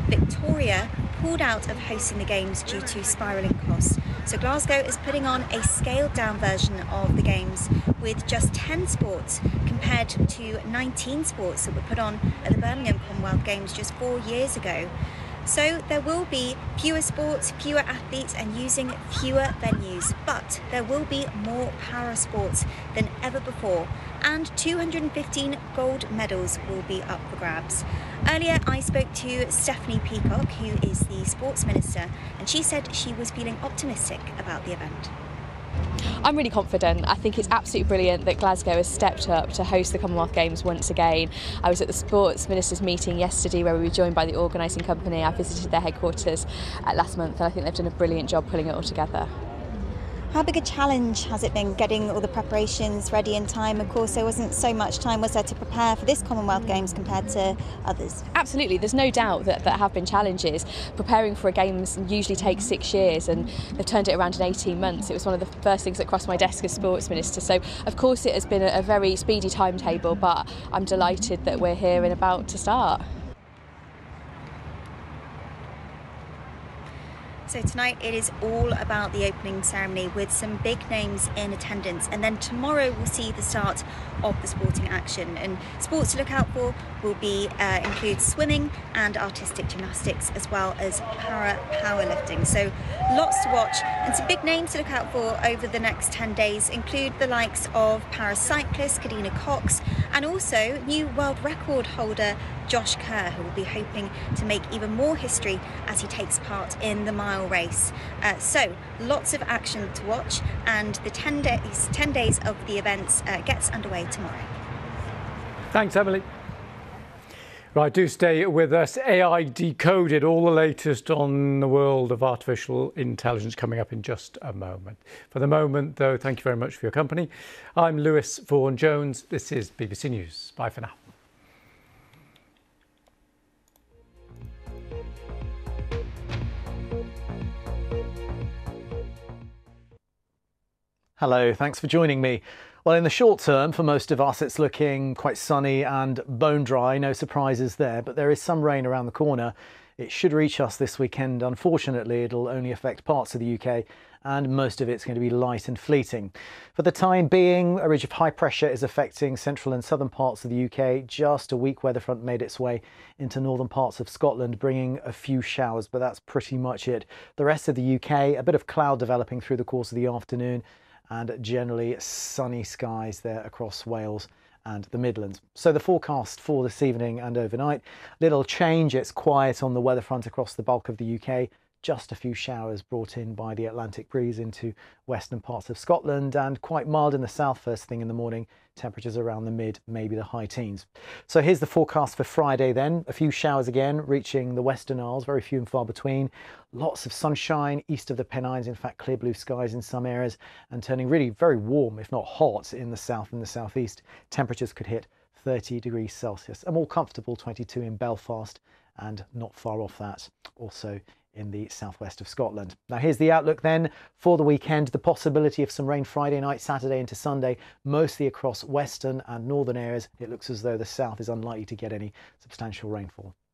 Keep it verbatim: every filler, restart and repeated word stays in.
Victoria pulled out of hosting the Games due to spiralling costs. So Glasgow is putting on a scaled down version of the Games with just ten sports compared to nineteen sports that were put on at the Birmingham Commonwealth Games just four years ago. So there will be fewer sports, fewer athletes and using fewer venues, but there will be more para sports than ever before, and two hundred fifteen gold medals will be up for grabs. Earlier I spoke to Stephanie Peacock, who is the Sports Minister, and she said she was feeling optimistic about the event. I'm really confident. I think it's absolutely brilliant that Glasgow has stepped up to host the Commonwealth Games once again. I was at the Sports Ministers meeting yesterday where we were joined by the organising company. I visited their headquarters uh, last month and I think they've done a brilliant job pulling it all together. How big a challenge has it been getting all the preparations ready in time? Of course, there wasn't so much time, was there, to prepare for this Commonwealth Games compared to others? Absolutely, there's no doubt that there have been challenges. Preparing for a Games usually takes six years and they've turned it around in eighteen months. It was one of the first things that crossed my desk as Sports Minister. So, of course, it has been a very speedy timetable, but I'm delighted that we're here and about to start. So tonight it is all about the opening ceremony with some big names in attendance, and then tomorrow we'll see the start of the sporting action. And sports to look out for will be uh, include swimming and artistic gymnastics, as well as para powerlifting. So lots to watch, and some big names to look out for over the next ten days include the likes of paracyclist Kadina Cox and also new world record holder Josh Kerr, who will be hoping to make even more history as he takes part in the mile race. Uh, so lots of action to watch, and the ten days, ten days of the events uh, gets underway tomorrow. Thanks, Emily. Right, do stay with us. A I Decoded, all the latest on the world of artificial intelligence coming up in just a moment. For the moment, though, thank you very much for your company. I'm Lewis Vaughan-Jones. This is B B C News. Bye for now. Hello, thanks for joining me. Well, in the short term, for most of us, it's looking quite sunny and bone dry. No surprises there, but there is some rain around the corner. It should reach us this weekend. Unfortunately, it'll only affect parts of the U K and most of it's going to be light and fleeting. For the time being, a ridge of high pressure is affecting central and southern parts of the U K. Just a weak weather front made its way into northern parts of Scotland, bringing a few showers, but that's pretty much it. The rest of the U K, a bit of cloud developing through the course of the afternoon, and generally sunny skies there across Wales and the Midlands. So the forecast for this evening and overnight, little change. It's quiet on the weather front across the bulk of the U K. Just a few showers brought in by the Atlantic breeze into western parts of Scotland, and quite mild in the south first thing in the morning. Temperatures around the mid, maybe the high teens. So here's the forecast for Friday then. A few showers again reaching the Western Isles, very few and far between. Lots of sunshine east of the Pennines, in fact clear blue skies in some areas, and turning really very warm, if not hot, in the south and the southeast. Temperatures could hit thirty degrees Celsius. A more comfortable twenty-two in Belfast, and not far off that also in the southwest of Scotland. Now here's the outlook then for the weekend. The possibility of some rain Friday night, Saturday into Sunday, mostly across western and northern areas. It looks as though the south is unlikely to get any substantial rainfall.